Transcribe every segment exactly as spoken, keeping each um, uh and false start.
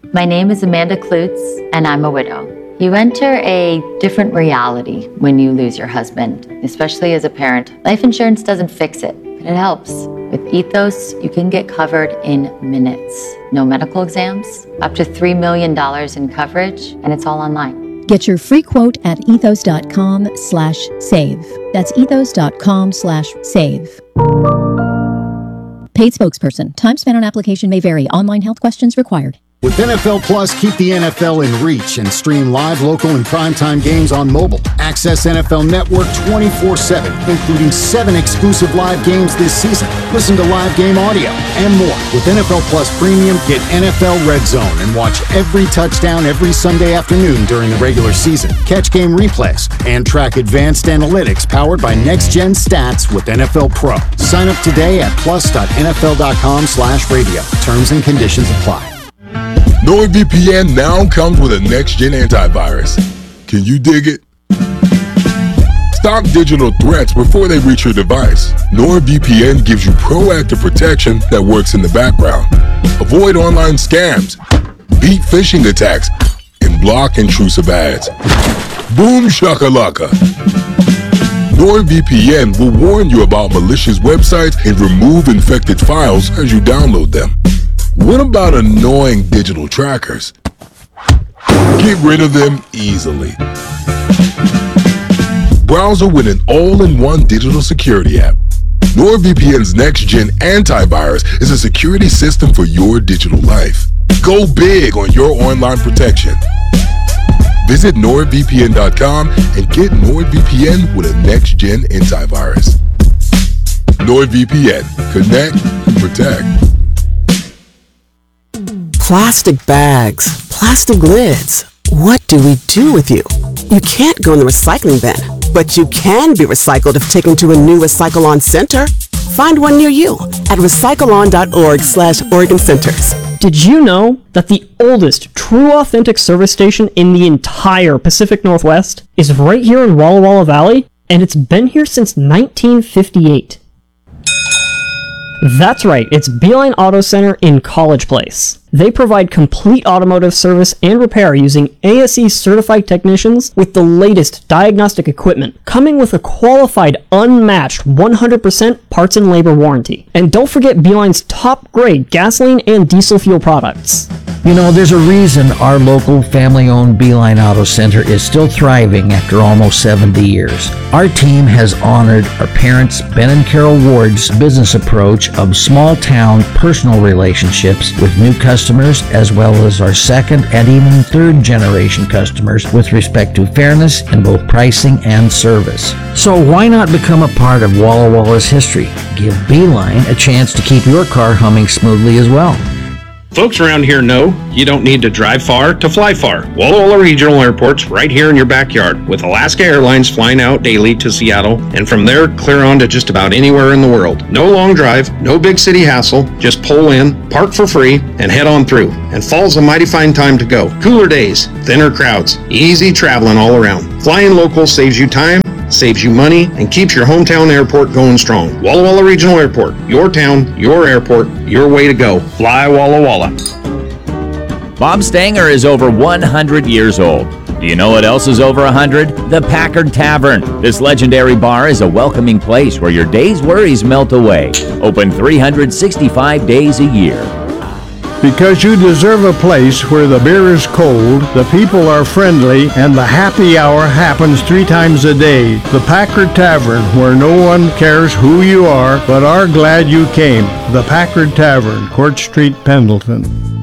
My name is Amanda Klutz, and I'm a widow. You enter a different reality when you lose your husband, especially as a parent. Life insurance doesn't fix it, but it helps. With Ethos, you can get covered in minutes. No medical exams, up to three million dollars in coverage, and it's all online. Get your free quote at ethos.com slash save. That's ethos.com slash save. Paid spokesperson. Time spent on application may vary. Online health questions required. With N F L Plus, keep the N F L in reach and stream live, local, and primetime games on mobile. Access N F L Network twenty-four seven, including seven exclusive live games this season. Listen to live game audio and more. With N F L Plus Premium, get N F L Red Zone and watch every touchdown every Sunday afternoon during the regular season. Catch game replays and track advanced analytics powered by next-gen stats with N F L Pro. Sign up today at plus.nfl.com slash radio. Terms and conditions apply. NordVPN now comes with a next-gen antivirus. Can you dig it? Stop digital threats before they reach your device. NordVPN gives you proactive protection that works in the background. Avoid online scams, beat phishing attacks, and block intrusive ads. Boom shakalaka. NordVPN will warn you about malicious websites and remove infected files as you download them. What about annoying digital trackers? Get rid of them easily. Browser with an all-in-one digital security app. NordVPN's next-gen antivirus is a security system for your digital life. Go big on your online protection. Visit nord v p n dot com and get NordVPN with a next-gen antivirus. NordVPN. Connect and protect. Plastic bags, plastic lids. What do we do with you? You can't go in the recycling bin, but you can be recycled if taken to a new Recycle-On Center. Find one near you at recycleon.org slash Oregon Centers. Did you know that the oldest true authentic service station in the entire Pacific Northwest is right here in Walla Walla Valley? And it's been here since nineteen fifty-eight. That's right, it's Beeline Auto Center in College Place. They provide complete automotive service and repair using A S E certified technicians with the latest diagnostic equipment, coming with a qualified, unmatched one hundred percent parts and labor warranty. And don't forget Beeline's top grade gasoline and diesel fuel products. You know, there's a reason our local family-owned Beeline Auto Center is still thriving after almost seventy years. Our team has honored our parents, Ben and Carol Ward's business approach of small-town personal relationships with new customers, as well as our second and even third-generation customers with respect to fairness in both pricing and service. So why not become a part of Walla Walla's history? Give Beeline a chance to keep your car humming smoothly as well. Folks around here know you don't need to drive far to fly far. Walla Walla Regional Airport's right here in your backyard, with Alaska Airlines flying out daily to Seattle, and from there clear on to just about anywhere in the world. No long drive, no big city hassle, just pull in, park for free, and head on through. And fall's a mighty fine time to go. Cooler days, thinner crowds, easy traveling all around. Flying local saves you time, saves you money, and keeps your hometown airport going strong. Walla Walla Regional Airport, your town, your airport, your way to go. Fly Walla Walla. Bob Stanger is over one hundred years old. Do you know what else is over one hundred? The Packard Tavern. This legendary bar is a welcoming place where your day's worries melt away. Open three hundred sixty-five days a year. Because you deserve a place where the beer is cold, the people are friendly, and the happy hour happens three times a day. The Packard Tavern, where no one cares who you are, but are glad you came. The Packard Tavern, Court Street, Pendleton.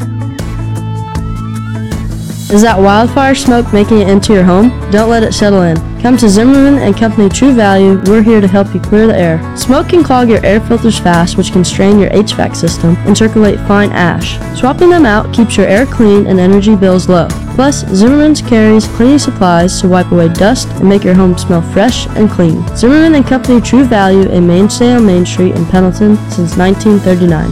Is that wildfire smoke making it into your home? Don't let it settle in. Come to Zimmerman and Company True Value. We're here to help you clear the air. Smoke can clog your air filters fast, which can strain your H V A C system and circulate fine ash. Swapping them out keeps your air clean and energy bills low. Plus, Zimmerman's carries cleaning supplies to wipe away dust and make your home smell fresh and clean. Zimmerman and Company True Value, a mainstay on Main Street in Pendleton since nineteen thirty-nine.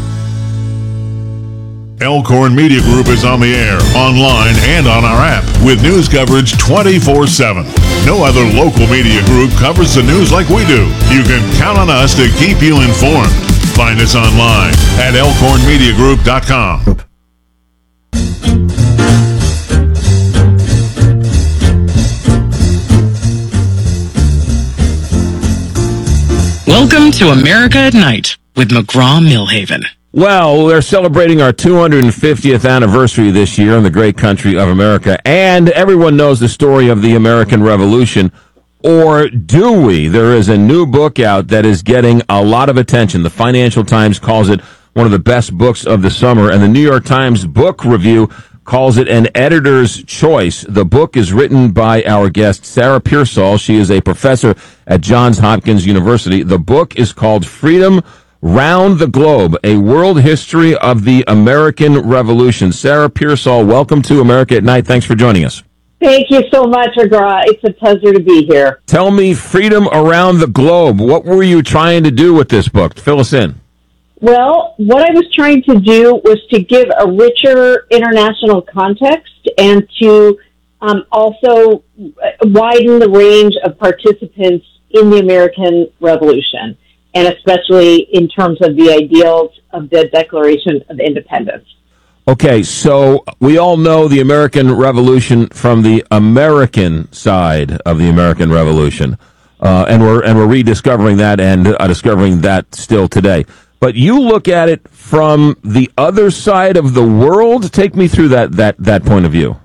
Elkhorn Media Group is on the air, online, and on our app with news coverage twenty-four seven. No other local media group covers the news like we do. You can count on us to keep you informed. Find us online at elkhorn media group dot com. Welcome to America at Night with McGraw-Millhaven. Well, we're celebrating our two hundred fiftieth anniversary this year in the great country of America, and everyone knows the story of the American Revolution. Or do we? There is a new book out that is getting a lot of attention. The Financial Times calls it one of the best books of the summer, and the New York Times Book Review calls it an editor's choice. The book is written by our guest, Sarah Pearsall. She is a professor at Johns Hopkins University. The book is called Freedom Round the Globe, A World History of the American Revolution. Sarah Pearsall, welcome to America at Night. Thanks for joining us. Thank you so much, McGraw. It's a pleasure to be here. Tell me, Freedom Around the Globe, what were you trying to do with this book? Fill us in. Well, what I was trying to do was to give a richer international context and to um, also widen the range of participants in the American Revolution, and especially in terms of the ideals of the Declaration of Independence. Okay, so we all know the American Revolution from the American side of the American Revolution, uh, and we're and we're rediscovering that and uh, discovering that still today. But you look at it from the other side of the world. Take me through that that that point of view.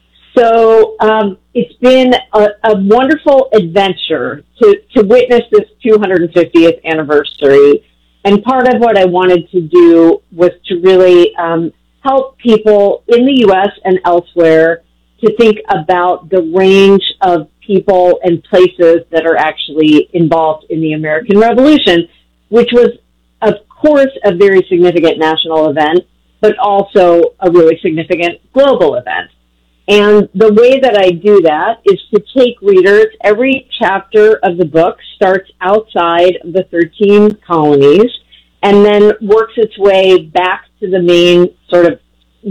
So um, it's been a, a wonderful adventure to, to witness this two hundred fiftieth anniversary. And part of what I wanted to do was to really um, help people in the U S and elsewhere to think about the range of people and places that are actually involved in the American Revolution, which was, of course, a very significant national event, but also a really significant global event. And the way that I do that is to take readers. Every chapter of the book starts outside of the thirteen colonies and then works its way back to the main sort of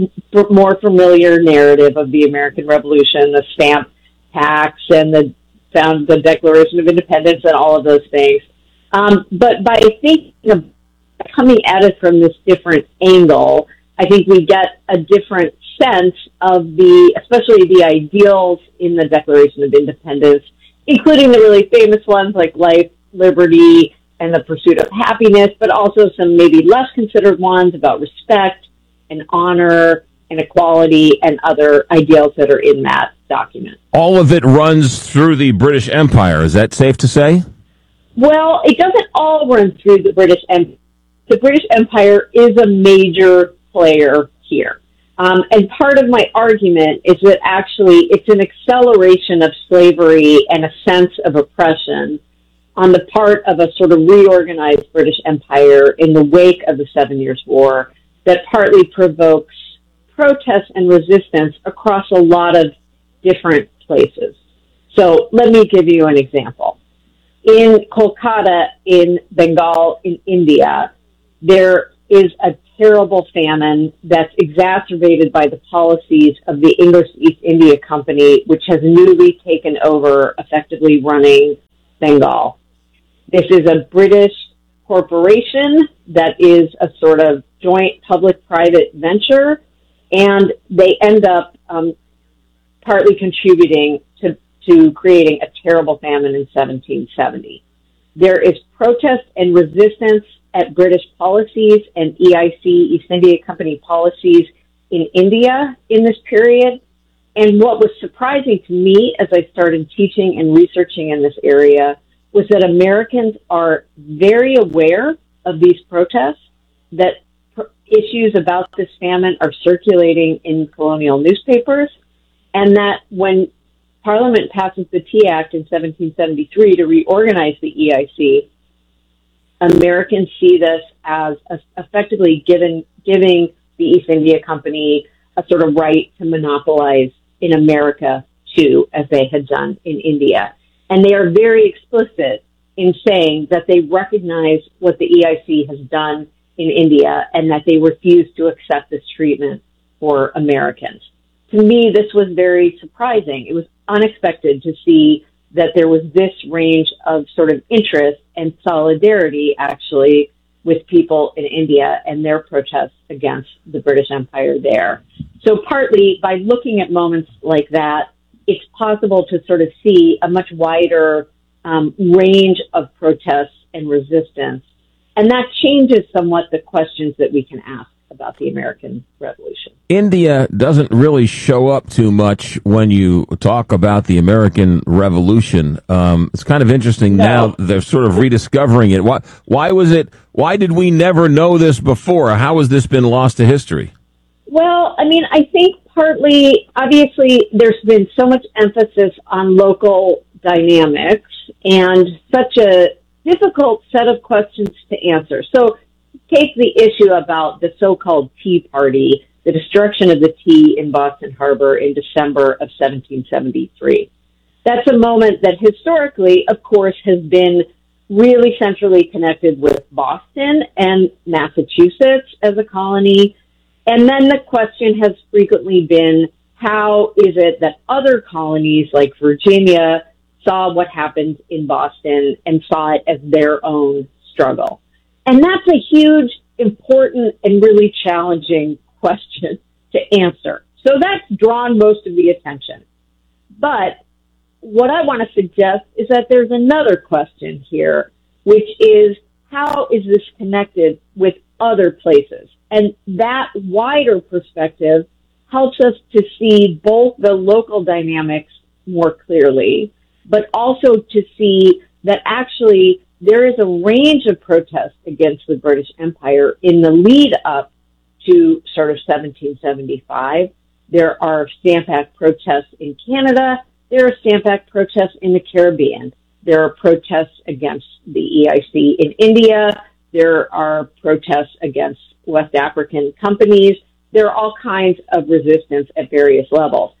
more familiar narrative of the American Revolution, the stamp tax and the found the Declaration of Independence and all of those things. Um, but by thinking of coming at it from this different angle, I think we get a different sense of the, especially the ideals in the Declaration of Independence, including the really famous ones like life, liberty, and the pursuit of happiness, but also some maybe less considered ones about respect and honor and equality and other ideals that are in that document. All of it runs through the British Empire. Is that safe to say? Well, it doesn't all run through the British Empire. The British Empire is a major player here. Um, and part of my argument is that actually it's an acceleration of slavery and a sense of oppression on the part of a sort of reorganized British Empire in the wake of the Seven Years' War that partly provokes protests and resistance across a lot of different places. So let me give you an example. In Kolkata, in Bengal, in India, there is a terrible famine that's exacerbated by the policies of the English East India Company, which has newly taken over, effectively running Bengal. This is a British corporation that is a sort of joint public-private venture, and they end up um, partly contributing to, to creating a terrible famine in seventeen seventy. There is protest and resistance at British policies and E I C, East India Company policies in India in this period. And what was surprising to me as I started teaching and researching in this area was that Americans are very aware of these protests, that pr- issues about this famine are circulating in colonial newspapers, and that when Parliament passes the Tea Act in seventeen seventy-three to reorganize the E I C, Americans see this as a, effectively given, giving the East India Company a sort of right to monopolize in America too, as they had done in India. And they are very explicit in saying that they recognize what the E I C has done in India and that they refuse to accept this treatment for Americans. To me, this was very surprising. It was unexpected to see that there was this range of sort of interest and solidarity, actually, with people in India and their protests against the British Empire there. So partly by looking at moments like that, it's possible to sort of see a much wider um, range of protests and resistance. And that changes somewhat the questions that we can ask about the American Revolution. India doesn't really show up too much when you talk about the American Revolution. Um, it's kind of interesting no. now they're sort of rediscovering it. Why, why was it, why did we never know this before? How has this been lost to history? Well, I mean, I think partly, obviously, there's been so much emphasis on local dynamics and such a difficult set of questions to answer. So take the issue about the so-called Tea Party, the destruction of the tea in Boston Harbor in December of seventeen seventy-three. That's a moment that historically, of course, has been really centrally connected with Boston and Massachusetts as a colony. And then the question has frequently been, how is it that other colonies like Virginia saw what happened in Boston and saw it as their own struggle? And that's a huge, important, and really challenging question to answer. So that's drawn most of the attention. But what I want to suggest is that there's another question here, which is, how is this connected with other places? And that wider perspective helps us to see both the local dynamics more clearly, but also to see that actually there is a range of protests against the British Empire in the lead up to sort of seventeen seventy-five. There are Stamp Act protests in Canada. There are Stamp Act protests in the Caribbean. There are protests against the E I C in India. There are protests against West African companies. There are all kinds of resistance at various levels.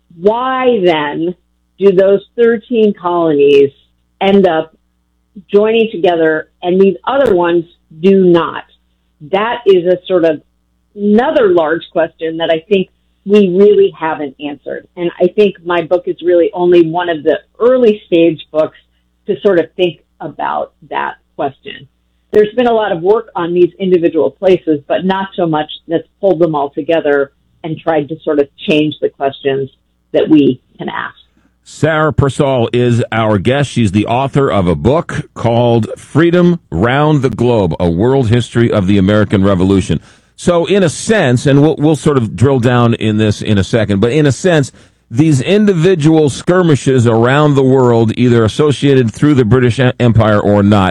Why then do those thirteen colonies end up joining together and these other ones do not? That is a sort of another large question that I think we really haven't answered. And I think my book is really only one of the early stage books to sort of think about that question. There's been a lot of work on these individual places, but not so much that's pulled them all together and tried to sort of change the questions that we can ask. Sarah Pearsall is our guest. She's the author of a book called Freedom Round the Globe, A World History of the American Revolution. So in a sense, and we'll, we'll sort of drill down in this in a second, but in a sense, these individual skirmishes around the world, either associated through the British Empire or not,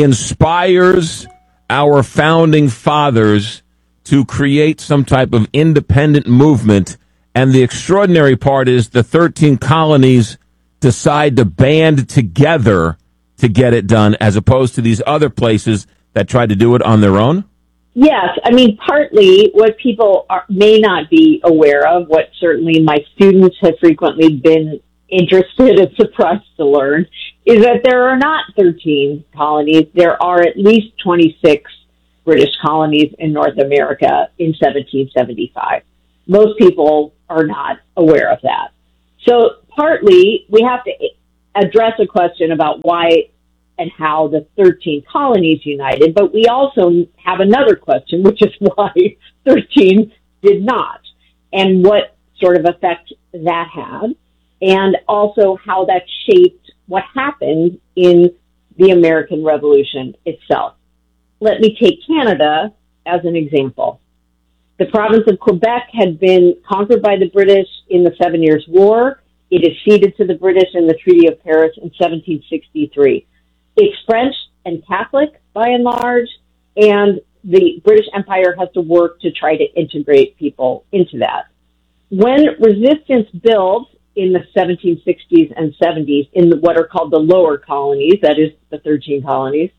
inspires our founding fathers to create some type of independent movement. And the extraordinary part is the thirteen colonies decide to band together to get it done, as opposed to these other places that tried to do it on their own? Yes. I mean, partly what people are, may not be aware of, what certainly my students have frequently been interested and surprised to learn, is that there are not thirteen colonies. There are at least twenty-six British colonies in North America in seventeen seventy-five. Most people are not aware of that. So partly we have to address a question about why and how the thirteen colonies united, but we also have another question, which is why thirteen did not, and what sort of effect that had, and also how that shaped what happened in the American Revolution itself. Let me take Canada as an example. The province of Quebec had been conquered by the British in the Seven Years' War. It is ceded to the British in the Treaty of Paris in seventeen sixty-three. It's French and Catholic, by and large, and the British Empire has to work to try to integrate people into that. When resistance builds in the seventeen sixties and seventies in the, what are called the lower colonies, that is the thirteen colonies,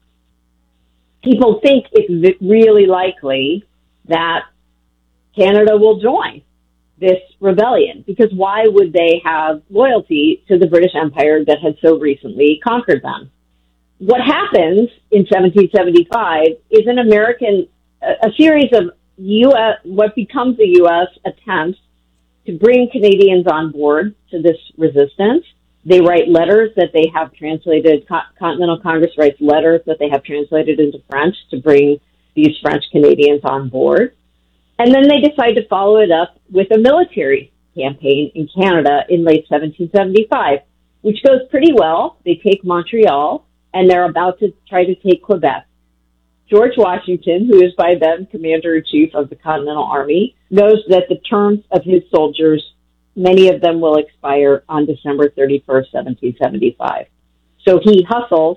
people think it's really likely that Canada will join this rebellion, because why would they have loyalty to the British Empire that had so recently conquered them? What happens in seventeen seventy-five is an American, a, a series of U S, what becomes the U S attempts to bring Canadians on board to this resistance. They write letters that they have translated, Continental Congress writes letters that they have translated into French to bring these French Canadians on board. And then they decide to follow it up with a military campaign in Canada in late seventeen seventy-five, which goes pretty well. They take Montreal, and they're about to try to take Quebec. George Washington, who is by then Commander-in-Chief of the Continental Army, knows that the terms of his soldiers, many of them will expire on December thirty-first, seventeen seventy-five. So he hustles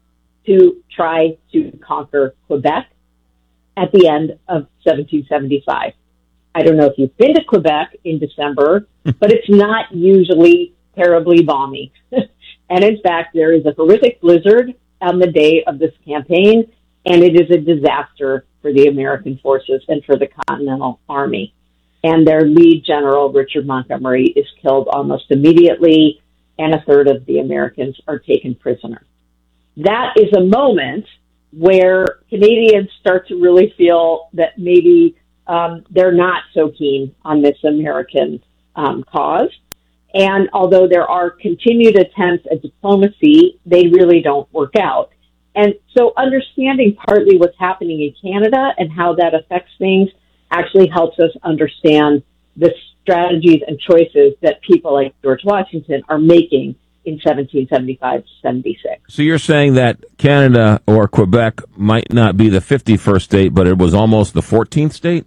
to try to conquer Quebec at the end of seventeen seventy-five. I don't know if you've been to Quebec in December, but it's not usually terribly balmy. And in fact, there is a horrific blizzard on the day of this campaign, and it is a disaster for the American forces and for the Continental Army. And their lead general, Richard Montgomery, is killed almost immediately, and a third of the Americans are taken prisoner. That is a moment where Canadians start to really feel that maybe um, they're not so keen on this American um, cause. And although there are continued attempts at diplomacy, they really don't work out. And so understanding partly what's happening in Canada and how that affects things actually helps us understand the strategies and choices that people like George Washington are making in seventeen seventy-five to seventy-six. So you're saying that Canada or Quebec might not be the fifty-first state, but it was almost the fourteenth state?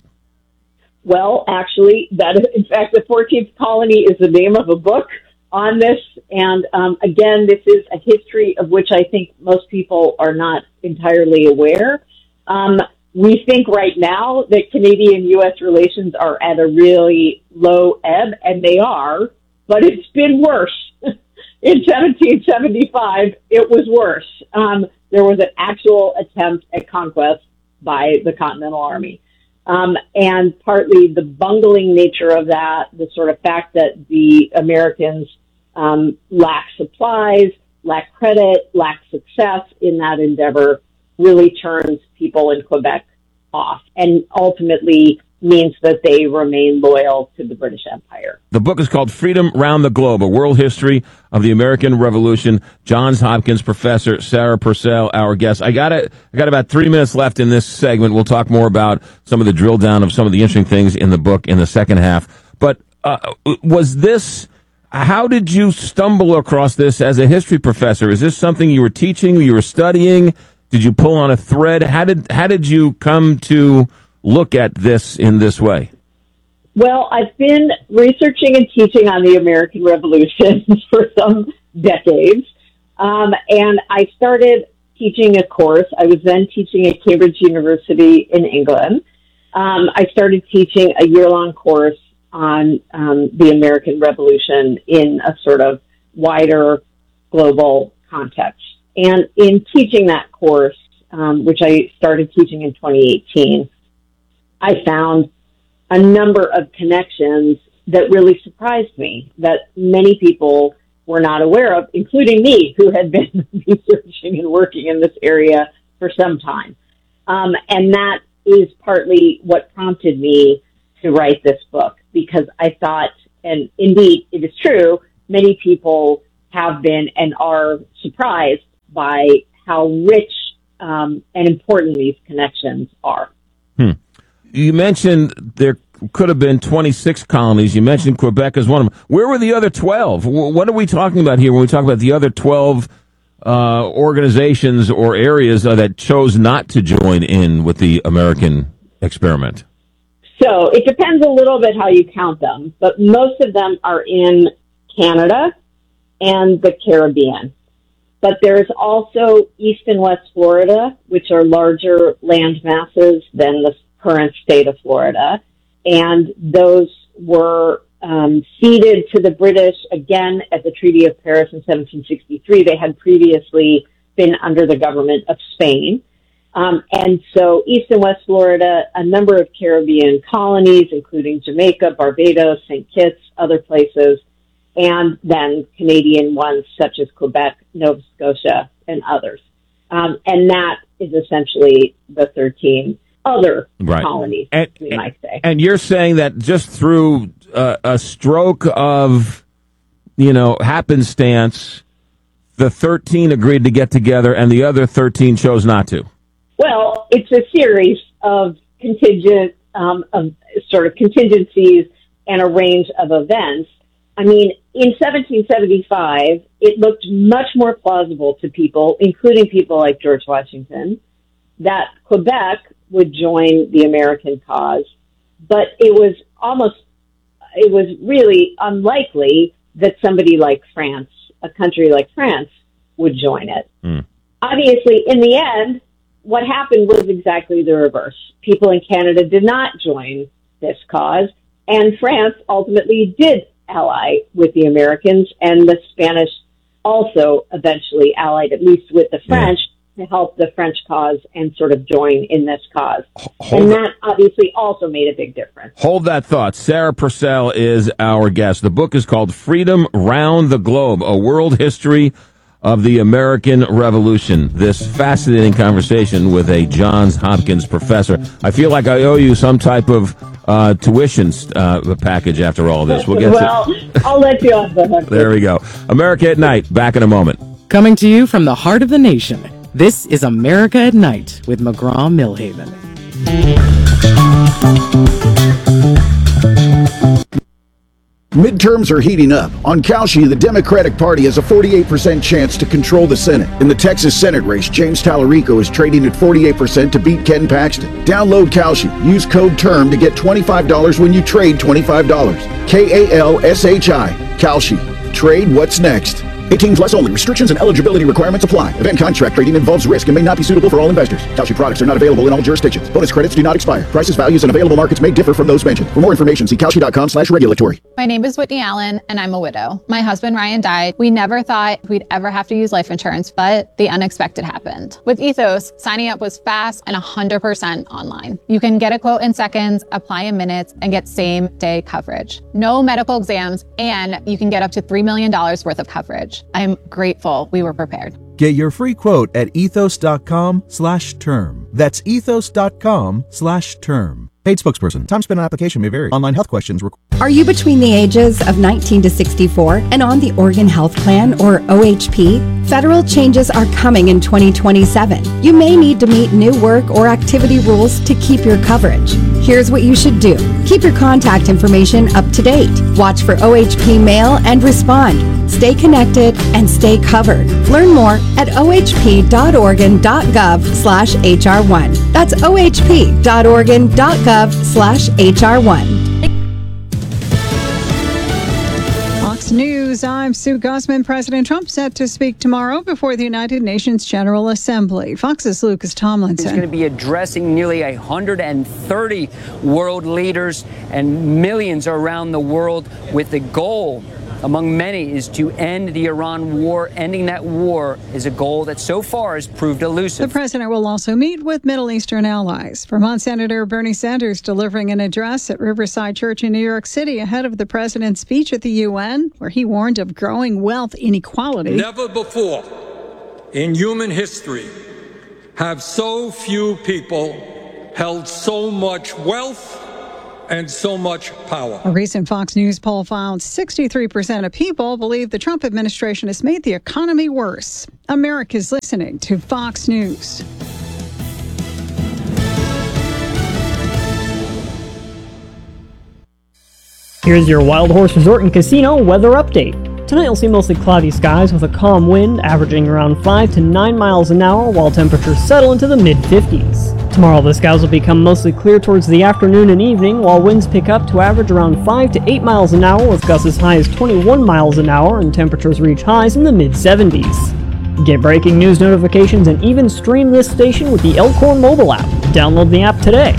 Well, actually, that is, in fact, the fourteenth colony is the name of a book on this. And um, again, this is a history of which I think most people are not entirely aware. Um, we think right now that Canadian-U S relations are at a really low ebb, and they are, but it's been worse. In seventeen seventy-five, it was worse. Um, there was an actual attempt at conquest by the Continental Army. Um, and partly the bungling nature of that, the sort of fact that the Americans um, lack supplies, lack credit, lack success in that endeavor, really turns people in Quebec off and ultimately means that they remain loyal to the British Empire. The book is called Freedom Round the Globe, A World History of the American Revolution. Johns Hopkins professor Sarah Purcell, our guest. I got it. I got about three minutes left in this segment. We'll talk more about some of the drill down of some of the interesting things in the book in the second half. But uh, was this, how did you stumble across this as a history professor? Is this something you were teaching, you were studying? Did you pull on a thread? How did, how did you come to look at this in this way? Well, I've been researching and teaching on the American Revolution for some decades. Um, and I started teaching a course. I was then teaching at Cambridge University in England. Um, I started teaching a year-long course on um, the American Revolution in a sort of wider global context. And in teaching that course, um, which I started teaching in twenty eighteen, I found a number of connections that really surprised me, that many people were not aware of, including me, who had been researching and working in this area for some time. Um, and that is partly what prompted me to write this book, because I thought, and indeed it is true, many people have been and are surprised by how rich um, and important these connections are. Hmm. You mentioned there could have been twenty-six colonies. You mentioned Quebec as one of them. Where were the other twelve? What are we talking about here when we talk about the other twelve uh, organizations or areas uh, that chose not to join in with the American experiment? So it depends a little bit how you count them, but most of them are in Canada and the Caribbean. But there's also East and West Florida, which are larger land masses than the current state of Florida. And those were um, ceded to the British again at the Treaty of Paris in seventeen sixty-three. They had previously been under the government of Spain. Um, and so East and West Florida, a number of Caribbean colonies, including Jamaica, Barbados, Saint Kitts, other places, and then Canadian ones such as Quebec, Nova Scotia, and others. Um, and that is essentially the thirteen other right. colonies, and, we might say. And you're saying that just through uh, a stroke of, you know, happenstance, the thirteen agreed to get together and the other thirteen chose not to. Well, it's a series of contingent, um, of sort of contingencies and a range of events. I mean, in seventeen seventy-five, it looked much more plausible to people, including people like George Washington, that Quebec would join the American cause. But it was almost, it was really unlikely that somebody like France, a country like France, would join it. Mm. Obviously, in the end, what happened was exactly the reverse. People in Canada did not join this cause, and France ultimately did ally with the Americans, and the Spanish also eventually allied, at least with the French, yeah. to help the French cause and sort of join in this cause. Hold and that. that obviously also made a big difference. Hold that thought. Sarah Purcell is our guest. The book is called Freedom Round the Globe, A World History of the American Revolution. This fascinating conversation with a Johns Hopkins professor. I feel like I owe you some type of uh, tuition uh, package after all this. We'll get well, to- I'll let you off the hook. There we go. America at Night. Back in a moment. Coming to you from the heart of the nation, this is America at Night with McGraw-Milhaven. Midterms are heating up. On Kalshi, the Democratic Party has a forty-eight percent chance to control the Senate. In the Texas Senate race, James Tallarico is trading at forty-eight percent to beat Ken Paxton. Download Kalshi. Use code TERM to get twenty-five dollars when you trade twenty-five dollars. K A L S H I. Kalshi. Trade what's next. eighteen plus only. Restrictions and eligibility requirements apply. Event contract trading involves risk and may not be suitable for all investors. Kalshi products are not available in all jurisdictions. Bonus credits do not expire. Prices, values, and available markets may differ from those mentioned. For more information, see kalshi.com slash regulatory. My name is Whitney Allen, and I'm a widow. My husband, Ryan, died. We never thought we'd ever have to use life insurance, but the unexpected happened. With Ethos, signing up was fast and one hundred percent online. You can get a quote in seconds, apply in minutes, and get same-day coverage. No medical exams, and you can get up to three million dollars worth of coverage. I'm grateful we were prepared. Get your free quote at ethos.com slash term. That's ethos.com slash term. Paid spokesperson. Time spent on application may vary. Online health questions required. Are you between the ages of nineteen to sixty-four and on the Oregon Health Plan, or O H P? Federal changes are coming in twenty twenty-seven. You may need to meet new work or activity rules to keep your coverage. Here's what you should do. Keep your contact information up to date. Watch for O H P mail and respond. Stay connected and stay covered. Learn more at ohp.oregon.gov slash HR1. That's ohp.oregon.gov slash HR1. Fox News, I'm Sue Guzman. President Trump set to speak tomorrow before the United Nations General Assembly. Fox's Lucas Tomlinson. He's going to be addressing nearly one hundred thirty world leaders and millions around the world with the goal, among many, is to end the Iran war. Ending that war is a goal that so far has proved elusive. The president will also meet with Middle Eastern allies. Vermont Senator Bernie Sanders delivering an address at Riverside Church in New York City ahead of the president's speech at the U N, where he warned of growing wealth inequality. Never before in human history have so few people held so much wealth and so much power. A recent Fox News poll found sixty-three percent of people believe the Trump administration has made the economy worse. America's listening to Fox News. Here's your Wild Horse Resort and Casino weather update. Tonight you'll see mostly cloudy skies with a calm wind averaging around five to nine miles an hour while temperatures settle into the mid fifties. Tomorrow the skies will become mostly clear towards the afternoon and evening while winds pick up to average around five to eight miles an hour with gusts as high as twenty-one miles an hour and temperatures reach highs in the mid seventies. Get breaking news notifications and even stream this station with the Elkhorn mobile app. Download the app today.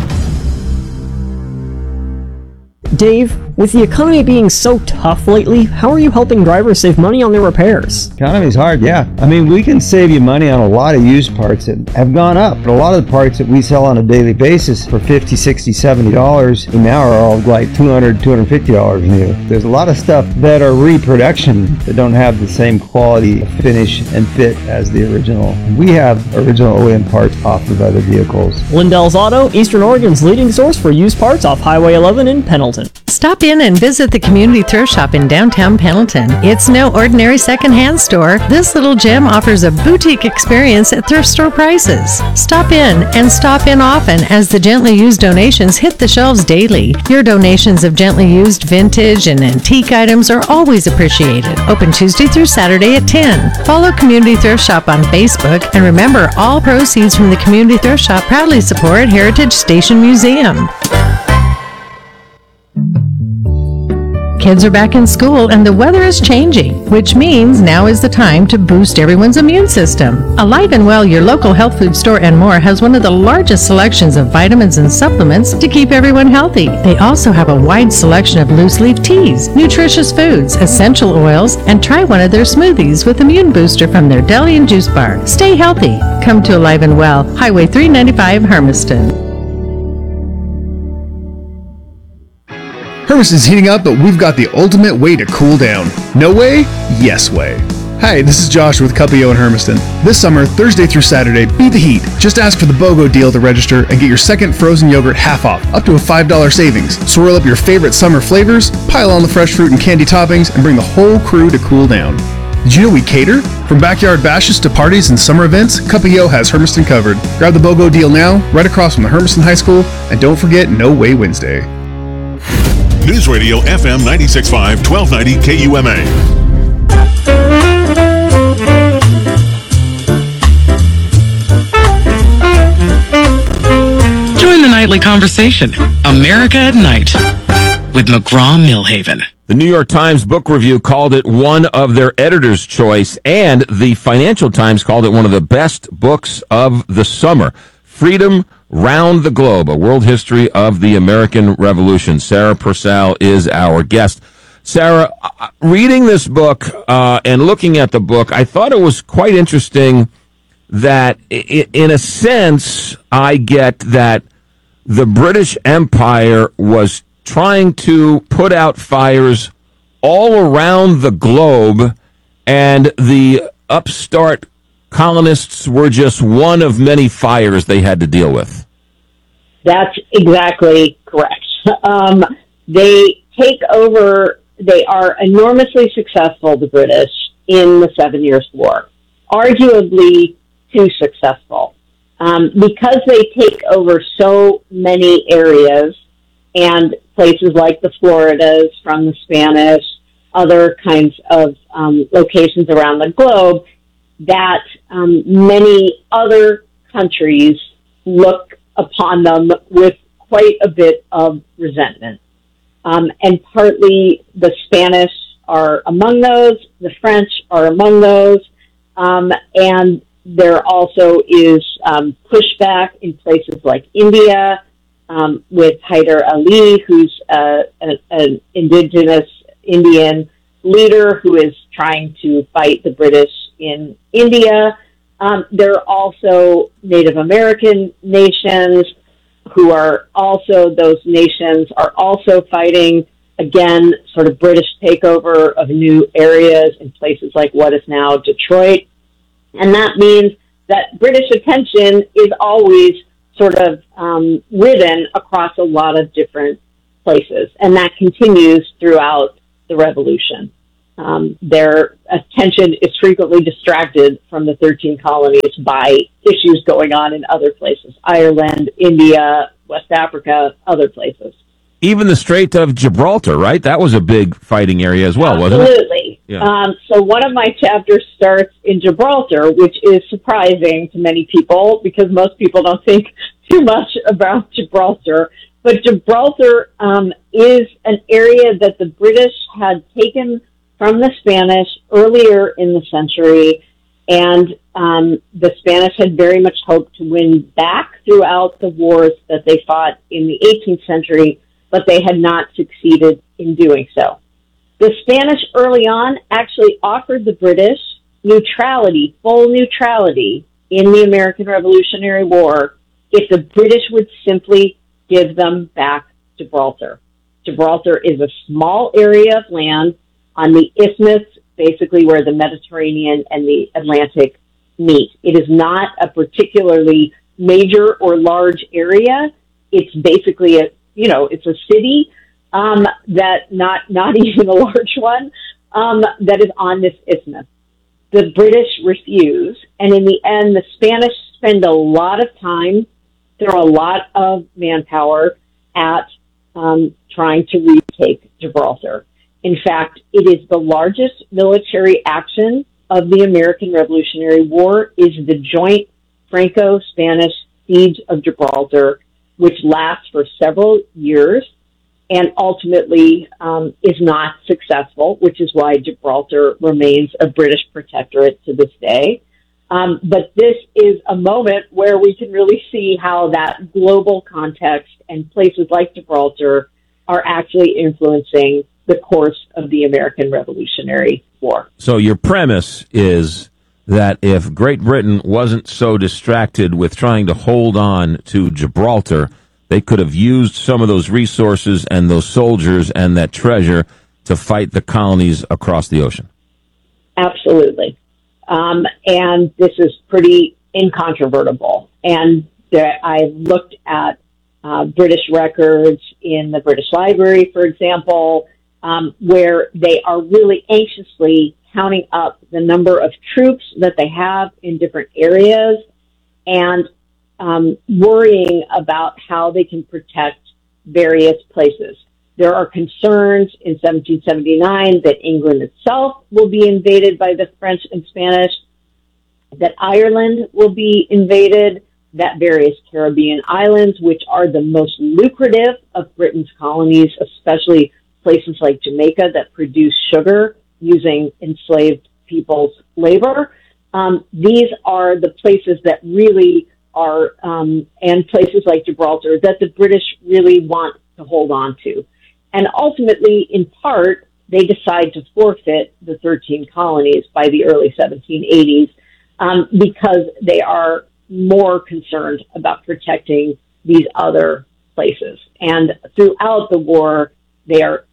Dave, with the economy being so tough lately, how are you helping drivers save money on their repairs? Economy's hard, yeah. I mean, we can save you money on a lot of used parts that have gone up. But a lot of the parts that we sell on a daily basis for fifty, sixty, seventy dollars now are all like two hundred, two hundred fifty dollars new. There's a lot of stuff that are reproduction that don't have the same quality, finish, and fit as the original. We have original O E M parts offered by the vehicles. Lindell's Auto, Eastern Oregon's leading source for used parts off Highway eleven in Pendleton. Pendleton. Stop in and visit the Community Thrift Shop in downtown Pendleton. It's no ordinary secondhand store. This little gem offers a boutique experience at thrift store prices. Stop in and stop in often as the gently used donations hit the shelves daily. Your donations of gently used vintage and antique items are always appreciated. Open Tuesday through Saturday at ten. Follow Community Thrift Shop on Facebook, and remember, all proceeds from the Community Thrift Shop proudly support Heritage Station Museum. Kids are back in school and the weather is changing, which means now is the time to boost everyone's immune system. Alive and Well, your local health food store and more, has one of the largest selections of vitamins and supplements to keep everyone healthy. They also have a wide selection of loose leaf teas, nutritious foods, essential oils, and try one of their smoothies with Immune Booster from their deli and juice bar. Stay healthy. Come to Alive and Well, Highway three ninety-five, Hermiston. Hermiston's heating up, but we've got the ultimate way to cool down. No way? Yes way. Hi, this is Josh with Cuppio in Hermiston. This summer, Thursday through Saturday, beat the heat. Just ask for the BOGO deal to register and get your second frozen yogurt half off, up to a five dollars savings. Swirl up your favorite summer flavors, pile on the fresh fruit and candy toppings, and bring the whole crew to cool down. Did you know we cater? From backyard bashes to parties and summer events, Cuppio has Hermiston covered. Grab the BOGO deal now, right across from the Hermiston High School, and don't forget No Way Wednesday. News Radio F M ninety-six point five, twelve ninety K U M A. Join the nightly conversation, America at Night, with McGraw-Millhaven. The New York Times Book Review called it one of their editor's choice, and the Financial Times called it one of the best books of the summer. Freedom Round the Globe, A World History of the American Revolution. Sarah Purcell is our guest. Sarah, reading this book uh, and looking at the book, I thought it was quite interesting that, in a sense, I get that the British Empire was trying to put out fires all around the globe, and the upstart colonists were just one of many fires they had to deal with. That's exactly correct. Um, they take over, they are enormously successful, the British, in the Seven Years' War. Arguably too successful. Um, because they take over so many areas and places like the Floridas from the Spanish, other kinds of um, locations around the globe, that um, many other countries look upon them with quite a bit of resentment. Um, and partly the Spanish are among those, the French are among those, um, and there also is um, pushback in places like India, um, with Hyder Ali, who's uh, an, an indigenous Indian leader who is trying to fight the British in India. Um, there are also Native American nations who are also, those nations are also fighting, again, sort of British takeover of new areas in places like what is now Detroit. And that means that British attention is always sort of um, ridden across a lot of different places. And that continues throughout the Revolution. Um, their attention is frequently distracted from the thirteen colonies by issues going on in other places, Ireland, India, West Africa, other places. Even the Strait of Gibraltar, right? That was a big fighting area as well, Absolutely. wasn't it? Absolutely. Yeah. Um, so one of my chapters starts in Gibraltar, which is surprising to many people because most people don't think too much about Gibraltar. But Gibraltar um, is an area that the British had taken from the Spanish earlier in the century, and um, the Spanish had very much hoped to win back throughout the wars that they fought in the eighteenth century, but they had not succeeded in doing so. The Spanish early on actually offered the British neutrality, full neutrality in the American Revolutionary War if the British would simply give them back Gibraltar. Gibraltar is a small area of land on the isthmus, basically where the Mediterranean and the Atlantic meet. It is not a particularly major or large area. It's basically a, you know, it's a city, um, that not not even a large one, um, that is on this isthmus. The British refuse, and in the end, the Spanish spend a lot of time, throw a lot of manpower at um, trying to retake Gibraltar. In fact, it is the largest military action of the American Revolutionary War is the joint Franco-Spanish siege of Gibraltar, which lasts for several years and ultimately um, is not successful, which is why Gibraltar remains a British protectorate to this day. Um, but this is a moment where we can really see how that global context and places like Gibraltar are actually influencing the course of the American Revolutionary War. So your premise is that if Great Britain wasn't so distracted with trying to hold on to Gibraltar, they could have used some of those resources and those soldiers and that treasure to fight the colonies across the ocean. Absolutely. Um, and this is pretty incontrovertible. And there, I looked at uh, British records in the British Library, for example, um, where they are really anxiously counting up the number of troops that they have in different areas and um, worrying about how they can protect various places. There are concerns in seventeen seventy-nine that England itself will be invaded by the French and Spanish, that Ireland will be invaded, that various Caribbean islands, which are the most lucrative of Britain's colonies, especially places like Jamaica that produce sugar using enslaved people's labor. Um, these are the places that really are, um, and places like Gibraltar, that the British really want to hold on to. And ultimately, in part, they decide to forfeit the thirteen colonies by the early seventeen eighties um, because they are more concerned about protecting these other places. And throughout the war, they are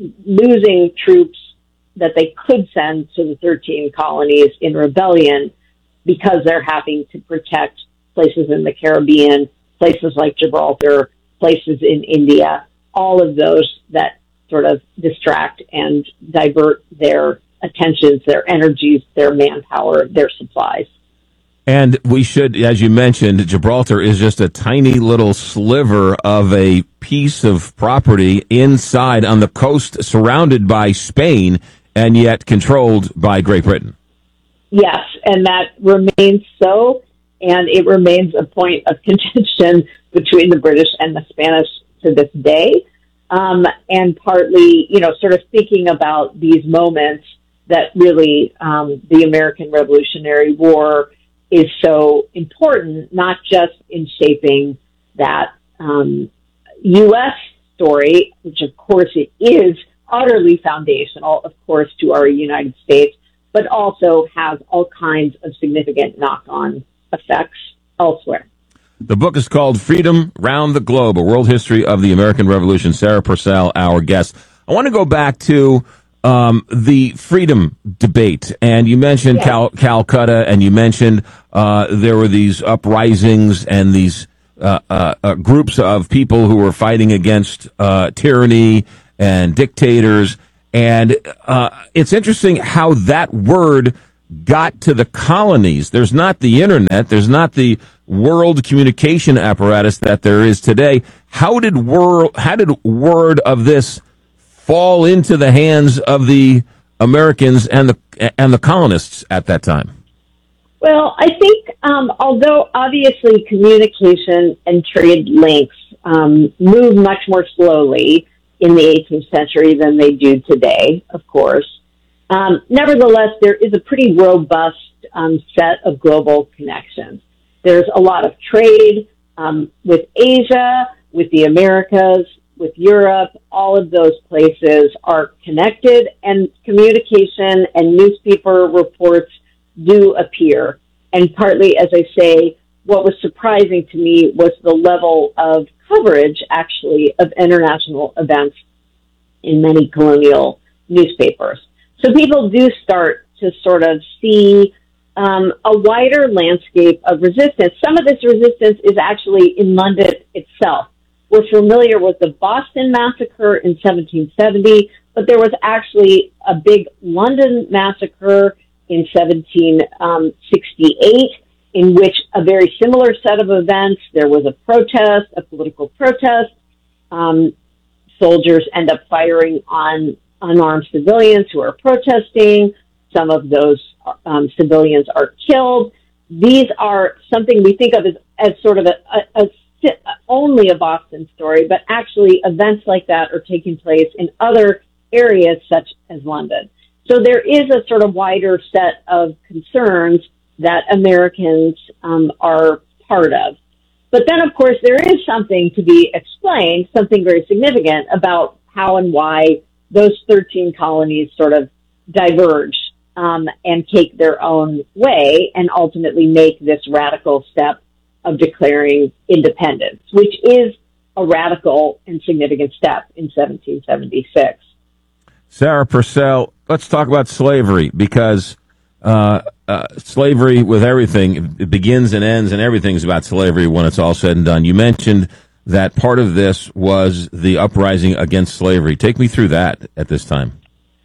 losing troops that they could send to the thirteen colonies in rebellion because they're having to protect places in the Caribbean, places like Gibraltar, places in India, all of those that sort of distract and divert their attentions, their energies, their manpower, their supplies. And we should, as you mentioned, Gibraltar is just a tiny little sliver of a piece of property inside on the coast surrounded by Spain and yet controlled by Great Britain. Yes, and that remains so, and it remains a point of contention between the British and the Spanish to this day. Um, and partly, you know, sort of thinking about these moments that really um, the American Revolutionary War is so important, not just in shaping that um, U S story, which of course it is utterly foundational, of course, to our United States, but also has all kinds of significant knock-on effects elsewhere. The book is called Freedom Round the Globe, A World History of the American Revolution. Sarah Purcell, our guest. I want to go back to um, the freedom debate. And you mentioned yeah. Cal- Calcutta, and you mentioned uh, there were these uprisings and these uh, uh, uh, groups of people who were fighting against uh, tyranny and dictators. And uh, it's interesting how that word got to the colonies. There's not the internet. There's not the world communication apparatus that there is today. How did word, how did word of this fall into the hands of the Americans and the and the colonists at that time? Well, I think um, although obviously communication and trade links um, move much more slowly in the eighteenth century than they do today, of course, Um, nevertheless, there is a pretty robust um, set of global connections. There's a lot of trade um, with Asia, with the Americas, with Europe. All of those places are connected, and communication and newspaper reports do appear. And partly, as I say, what was surprising to me was the level of coverage, actually, of international events in many colonial newspapers. So people do start to sort of see um, a wider landscape of resistance. Some of this resistance is actually in London itself, we're familiar with the Boston Massacre in seventeen seventy, but there was actually a big London massacre in seventeen sixty-eight, in which a very similar set of events, there was a protest, a political protest. Um, soldiers end up firing on unarmed civilians who are protesting. Some of those um, civilians are killed. These are something we think of as, as sort of a, a, a only a Boston story, but actually events like that are taking place in other areas such as London. So there is a sort of wider set of concerns that Americans um, are part of. But then, of course, there is something to be explained, something very significant about how and why those thirteen colonies sort of diverge um, and take their own way and ultimately make this radical step of declaring independence, which is a radical and significant step in seventeen seventy-six. Sarah Purcell, let's talk about slavery, because uh, uh, slavery with everything, it begins and ends, and everything's about slavery when it's all said and done. You mentioned that part of this was the uprising against slavery. Take me through that at this time.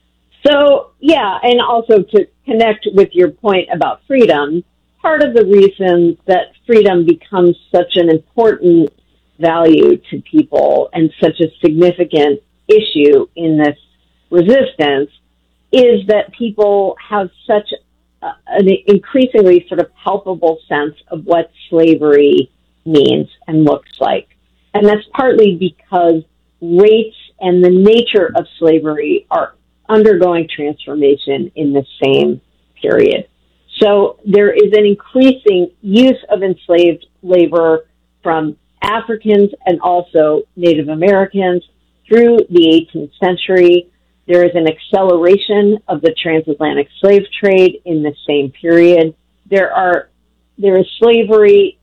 So, yeah, and also to connect with your point about freedom, part of the reason that freedom becomes such an important value to people and such a significant issue in this resistance is that people have such a, an increasingly sort of palpable sense of what slavery means and looks like. And that's partly because rates and the nature of slavery are undergoing transformation in the same period. So there is an increasing use of enslaved labor from Africans and also Native Americans through the eighteenth century. There is an acceleration of the transatlantic slave trade in the same period. There are there is slavery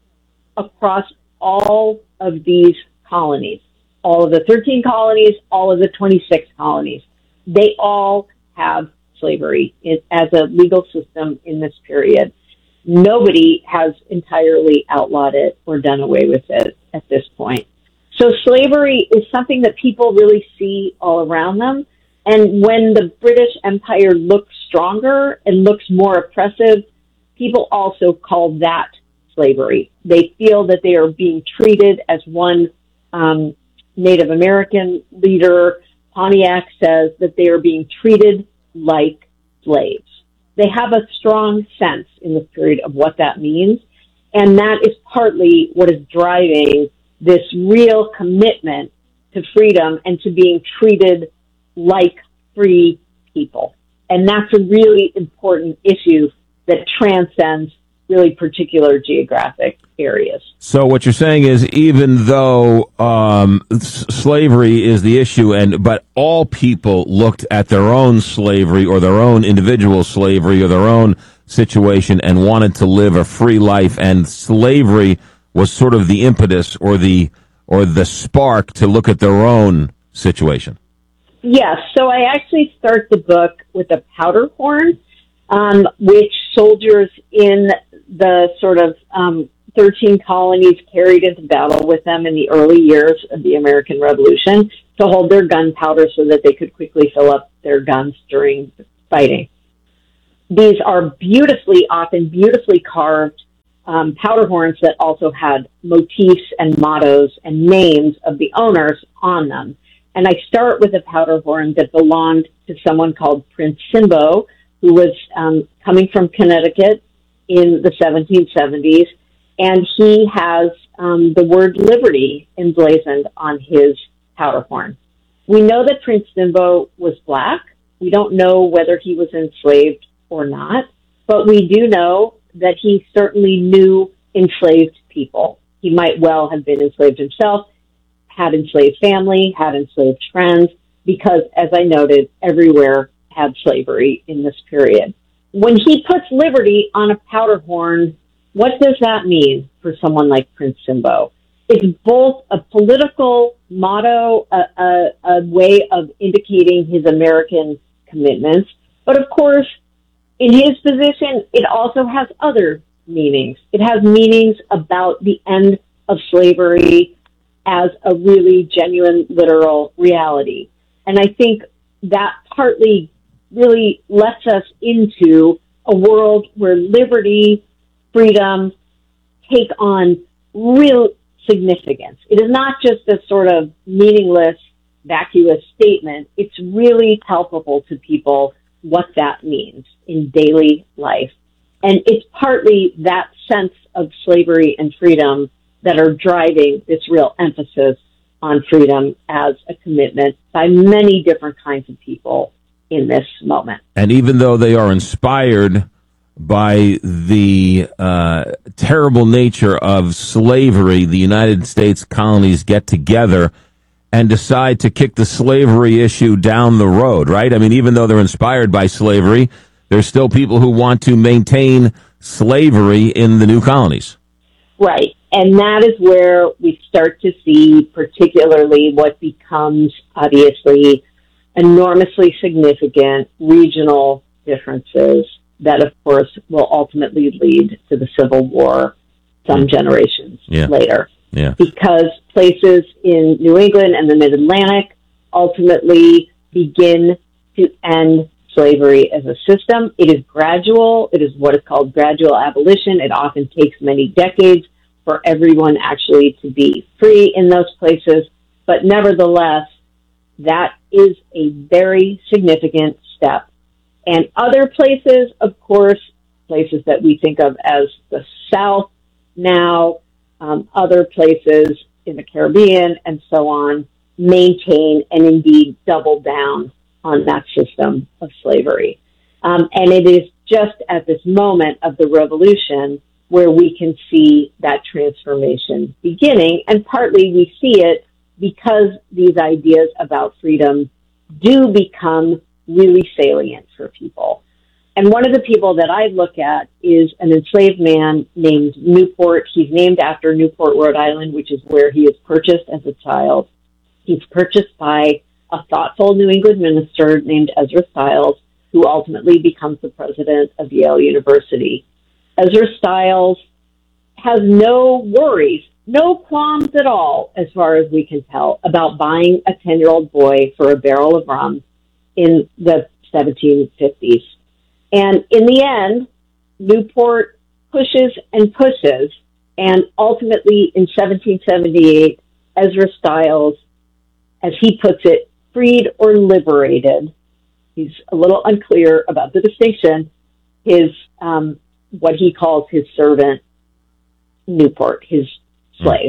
across all of these colonies, all of the thirteen colonies, all of the twenty-six colonies. They all have slavery as a legal system in this period. Nobody has entirely outlawed it or done away with it at this point. So slavery is something that people really see all around them. And when the British Empire looks stronger and looks more oppressive, people also call that slavery. They feel that they are being treated as one um, Native American leader, Pontiac, says that they are being treated like slaves. They have a strong sense in this period of what that means, and that is partly what is driving this real commitment to freedom and to being treated like free people. And that's a really important issue that transcends really particular geographic areas. So what you're saying is, even though um, s- slavery is the issue, and but all people looked at their own slavery or their own individual slavery or their own situation and wanted to live a free life, and slavery was sort of the impetus or the or the spark to look at their own situation. Yes. So I actually start the book with a powder horn, um, which soldiers in the sort of um, thirteen colonies carried into battle with them in the early years of the American Revolution to hold their gunpowder so that they could quickly fill up their guns during fighting. These are beautifully, often beautifully carved um, powder horns that also had motifs and mottos and names of the owners on them. And I start with a powder horn that belonged to someone called Prince Simbo, who was um, coming from Connecticut in the seventeen seventies, and he has um, the word liberty emblazoned on his powder horn. We know that Prince Simbo was black. We don't know whether he was enslaved or not, but we do know that he certainly knew enslaved people. He might well have been enslaved himself, had enslaved family, had enslaved friends, because, as I noted, everywhere had slavery in this period. When he puts liberty on a powder horn, what does that mean for someone like Prince Simbo? It's both a political motto, a, a, a way of indicating his American commitments, but of course, in his position, it also has other meanings. It has meanings about the end of slavery, as a really genuine, literal reality. And I think that partly really lets us into a world where liberty, freedom take on real significance. It is not just a sort of meaningless, vacuous statement. It's really palpable to people what that means in daily life. And it's partly that sense of slavery and freedom that are driving this real emphasis on freedom as a commitment by many different kinds of people in this moment. And even though they are inspired by the uh, terrible nature of slavery, the United States colonies get together and decide to kick the slavery issue down the road, right? I mean, even though they're inspired by slavery, there's still people who want to maintain slavery in the new colonies. Right. And that is where we start to see particularly what becomes obviously enormously significant regional differences that, of course, will ultimately lead to the Civil War some generations Yeah. later. Yeah. Because places in New England and the Mid-Atlantic ultimately begin to end slavery as a system. It is gradual. It is what is called gradual abolition. It often takes many decades for everyone actually to be free in those places. But nevertheless, that is a very significant step. And other places, of course, places that we think of as the South now, um, other places in the Caribbean and so on, maintain and indeed double down on that system of slavery. Um, and it is just at this moment of the revolution where we can see that transformation beginning. And partly we see it because these ideas about freedom do become really salient for people. And one of the people that I look at is an enslaved man named Newport. He's named after Newport, Rhode Island, which is where he was purchased as a child. He's purchased by a thoughtful New England minister named Ezra Stiles, who ultimately becomes the president of Yale University. Ezra Stiles has no worries, no qualms at all, as far as we can tell, about buying a ten-year-old boy for a barrel of rum in the seventeen fifties. And in the end, Newport pushes and pushes, and ultimately in seventeen seventy-eight, Ezra Stiles, as he puts it, freed or liberated, he's a little unclear about the distinction, his, um, what he calls his servant, Newport, his slave.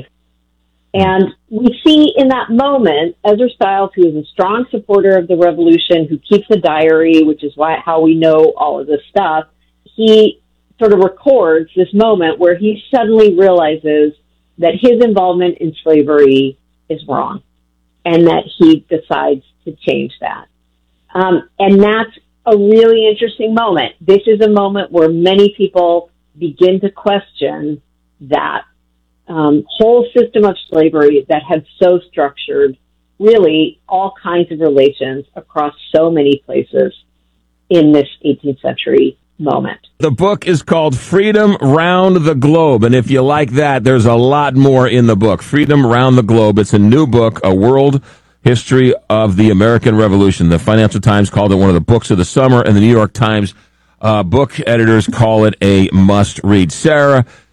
And we see in that moment, Ezra Stiles, who is a strong supporter of the revolution, who keeps a diary, which is why how we know all of this stuff, he sort of records this moment where he suddenly realizes that his involvement in slavery is wrong and that he decides to change that. Um, and that's a really interesting moment. This is a moment where many people begin to question that um, whole system of slavery that had so structured really all kinds of relations across so many places in this eighteenth century moment. The book is called Freedom Round the Globe, and if you like that, there's a lot more in the book. Freedom Round the Globe. It's a new book, a world history of the American Revolution. The Financial Times called it one of the books of the summer, and the New York Times uh, book editors call it a must-read. Sarah,